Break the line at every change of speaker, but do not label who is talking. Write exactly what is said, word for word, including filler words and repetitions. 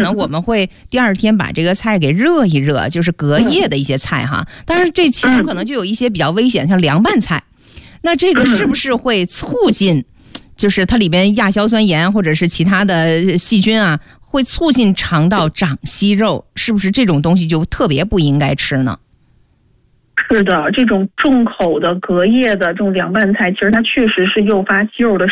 能我们会第二天把这个菜给热一热，就是隔夜的一些菜哈。当然这其中可能就有一些比较危险，像凉拌菜，那这个是不是会促进，就是它里边亚硝酸盐或者是其他的细菌啊，会促进肠道长息肉，是不是这种东西就特别不应该吃呢？
是的，这种重口的隔夜的这种凉拌菜，其实它确实是诱发息肉的